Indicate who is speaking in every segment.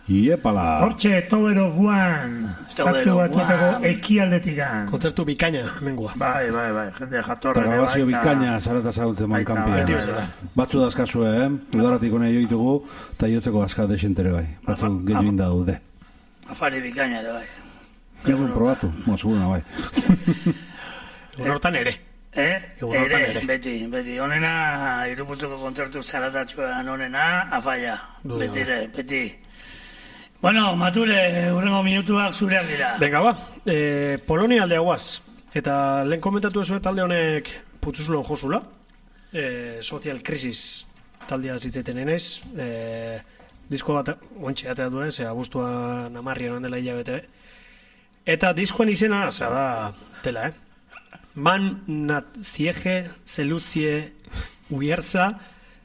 Speaker 1: Iepala.
Speaker 2: Hortxe, Tower of One. Estatu Batuetako ekialdetikan.
Speaker 3: Kontzertu bikaina, mengua.
Speaker 2: Bai, jende jatorra.
Speaker 1: Eta grabazio bikaina, zarata zagutzen man kanpia. Batzu dazkazue, udaratik hone joitugu, eta jotzeko azka desentere bai. Batzu gehiu inda daude.
Speaker 4: Afari bikaina ere bai.
Speaker 1: Egun probatu, seguruna bai.
Speaker 3: Hortan ere.
Speaker 4: Ere, beti. Honena, Iruputzuko kontzertu zaratatxoan honena, afaia. Beti. Bueno, Mature, urrengo minutuak zureak dira.
Speaker 3: Venga, ba. Polonia aldea guaz. Eta lehen komentatu ez talde honek putzuzulon josula. Social Crisis taldea zitzeten enez. Disko bat, ointxe atea duen, ze abuztua namarrian dela hilabete. Eta diskoan izena, da, tela, Man Natsiege, Seluzie, Uierza,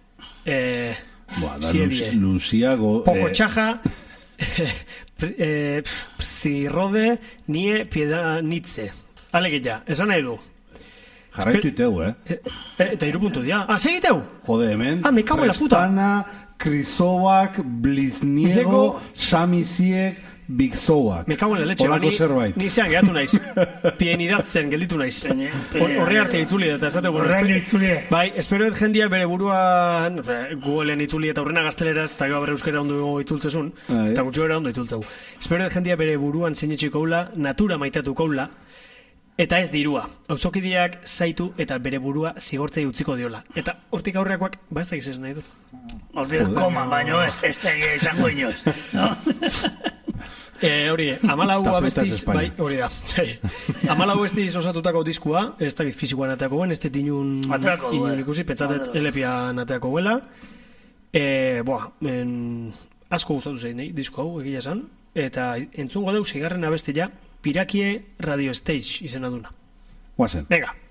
Speaker 1: Luciago...
Speaker 3: Poco Txaja, Psirrode, Nie Piedanitze. Alegia, esan nahi du.
Speaker 1: Jarraitu iteu,
Speaker 3: Eta 3 puntu dia. Segiteu!
Speaker 1: Jode, hemen.
Speaker 3: Me cago en la puta.
Speaker 1: Prestana, Krizoak, Blizniego, Samiziek, Bigzoak.
Speaker 3: Me cago en la leche.
Speaker 1: Olako zerbait.
Speaker 3: Ni zean gehatu naiz. Pienidatzen gelditu naiz. Horre arte itzuli eta esateko.
Speaker 2: Horrean itzuli.
Speaker 3: Bai, espero ez jendia bere buruan Googleen itzuli eta horrena gazteleraz eta gero euskera ondo itzultzezun. Eta gutxo gara ondo itzultzeu. Espero ez jendia bere buruan zeinetxiko koula, natura maitatu koula. Eta ez dirua. Auzokideak zaitu eta bere burua zigortzei utziko diola. Eta hortik aurreakoak, ez da gizes nahi du.
Speaker 4: Hortik koma, baino ez da izango inoz.
Speaker 3: Hori, 14 abestiz, bai, hori da. 14 abestiz osatutako diskua, ez da fizikoan ateako guen, ez da inun ikusi, pentsatet elepian ateako guela. Asko gustatu zein, disko hau, egia esan. Eta entzungo deu, 6. abestia, Pirakie Radio Stage izena duna.
Speaker 1: Guazen.
Speaker 3: Venga.